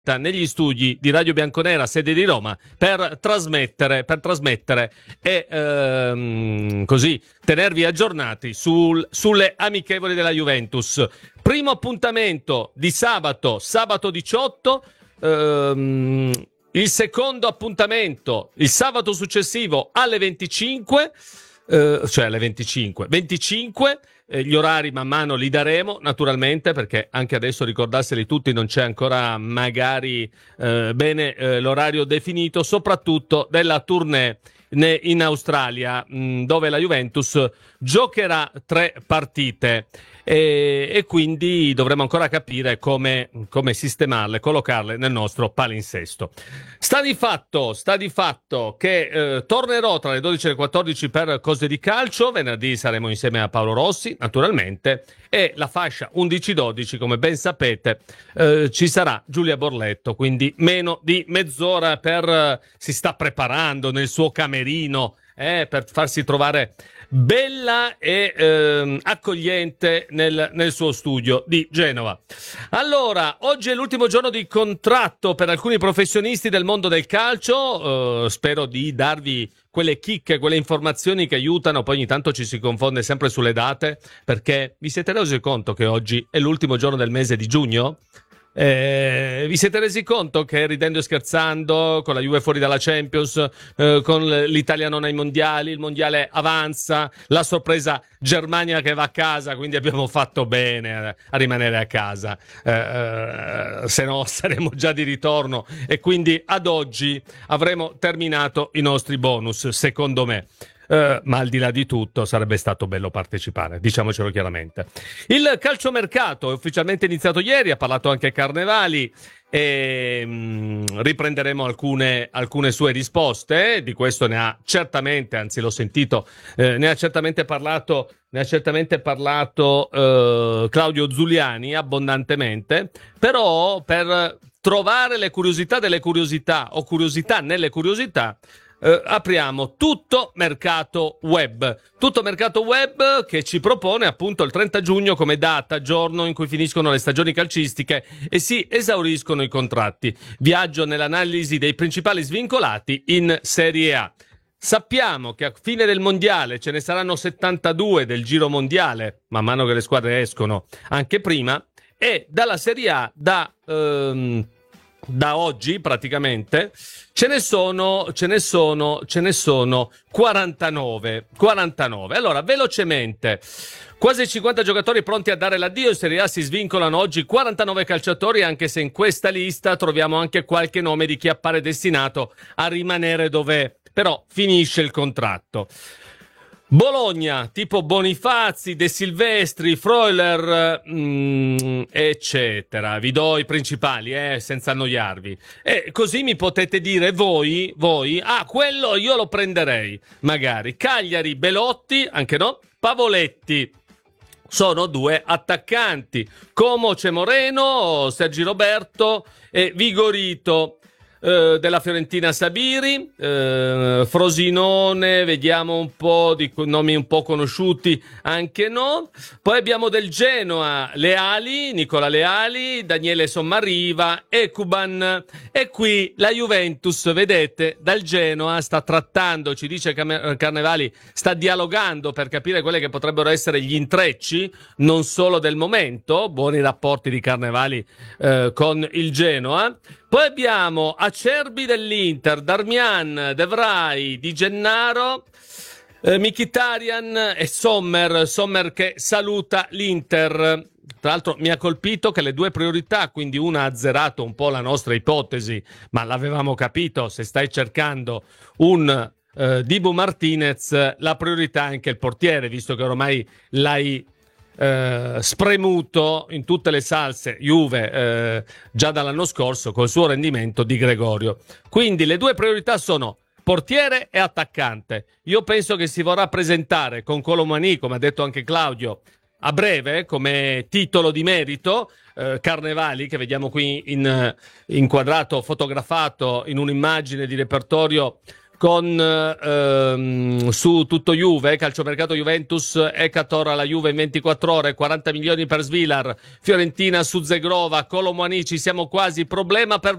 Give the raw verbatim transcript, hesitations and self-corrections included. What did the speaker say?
negli studi di Radio Bianconera, sede di Roma, per trasmettere, per trasmettere e ehm, così tenervi aggiornati sul, sulle amichevoli della Juventus. Primo appuntamento di sabato, sabato diciotto, ehm, il secondo appuntamento il sabato successivo alle venticinque, eh, cioè alle venticinque, venticinque. Eh, gli orari man mano li daremo, naturalmente, perché anche adesso ricordarseli tutti, non c'è ancora magari eh, bene eh, l'orario definito, soprattutto della tournée in Australia, mh, dove la Juventus giocherà tre partite e, e quindi dovremo ancora capire come, come sistemarle, collocarle nel nostro palinsesto. Sta di fatto, sta di fatto che eh, tornerò tra le dodici e le quattordici per Cose di Calcio. Venerdì saremo insieme a Paolo Rossi, naturalmente, e la fascia undici dodici, come ben sapete, eh, ci sarà Giulia Borletto, quindi meno di mezz'ora per eh, si sta preparando nel suo camerino eh, per farsi trovare bella e eh, accogliente nel, nel suo studio di Genova. Allora, oggi è l'ultimo giorno di contratto per alcuni professionisti del mondo del calcio. Eh, spero di darvi quelle chicche, quelle informazioni che aiutano. Poi ogni tanto ci si confonde sempre sulle date, perché vi siete resi conto che oggi è l'ultimo giorno del mese di giugno? Eh, vi siete resi conto che, ridendo e scherzando, con la Juve fuori dalla Champions, eh, con l'Italia non ai mondiali, il mondiale avanza, la sorpresa Germania che va a casa, quindi abbiamo fatto bene a, a rimanere a casa, eh, eh, se no saremo già di ritorno e quindi ad oggi avremo terminato i nostri bonus, secondo me. Uh, ma al di là di tutto sarebbe stato bello partecipare, diciamocelo chiaramente. Il calciomercato è ufficialmente iniziato ieri, ha parlato anche Carnevali e mh, riprenderemo alcune, alcune sue risposte. Di questo ne ha certamente, anzi l'ho sentito, eh, ne ha certamente parlato, ne ha certamente parlato eh, Claudio Zuliani abbondantemente, però per trovare le curiosità delle curiosità o curiosità nelle curiosità, Uh, apriamo tutto mercato web, tutto mercato web che ci propone appunto il trenta giugno come data, giorno in cui finiscono le stagioni calcistiche e si esauriscono i contratti. Viaggio nell'analisi dei principali svincolati in Serie A. Sappiamo che a fine del mondiale ce ne saranno settantadue del giro mondiale, man mano che le squadre escono, anche prima, e dalla Serie A da... Um, da oggi praticamente ce ne sono ce ne sono ce ne sono quarantanove quarantanove. Allora, velocemente, quasi cinquanta giocatori pronti a dare l'addio. In Serie A si svincolano oggi quarantanove calciatori, anche se in questa lista troviamo anche qualche nome di chi appare destinato a rimanere dov'è, però finisce il contratto. Bologna, tipo Bonifazzi, De Silvestri, Freuler, mm, eccetera. Vi do i principali, eh, senza annoiarvi. E così mi potete dire voi, voi, ah, quello io lo prenderei, magari. Cagliari, Belotti, anche no, Pavoletti. Sono due attaccanti. Como c'è Moreno, Sergi Roberto e Vigorito. Uh, della Fiorentina Sabiri, uh, Frosinone, vediamo un po' di nomi un po' conosciuti, anche no. Poi abbiamo del Genoa Leali, Nicola Leali, Daniele Sommariva, Ekuban. E qui la Juventus, vedete, dal Genoa sta trattando, ci dice Carnevali, sta dialogando per capire quelli che potrebbero essere gli intrecci, non solo del momento, buoni rapporti di Carnevali uh, con il Genoa. Poi abbiamo Acerbi dell'Inter, Darmian, De Vrij, Di Gennaro, eh, Mkhitaryan e Sommer, Sommer che saluta l'Inter. Tra l'altro mi ha colpito che le due priorità, quindi una ha azzerato un po' la nostra ipotesi, ma l'avevamo capito, se stai cercando un eh, Dibu Martinez, la priorità è anche il portiere, visto che ormai l'hai Eh, spremuto in tutte le salse Juve eh, già dall'anno scorso col suo rendimento di Gregorio. Quindi le due priorità sono portiere e attaccante. Io penso che si vorrà presentare con Colomani, come ha detto anche Claudio, a breve come titolo di merito eh, Carnevali, che vediamo qui in, inquadrato, fotografato in un'immagine di repertorio con ehm, su tutto Juve, calciomercato Juventus, Ekator alla Juve in ventiquattro ore, quaranta milioni per Svilar, Fiorentina su Zegrova, Colomboani, ci siamo quasi, problema per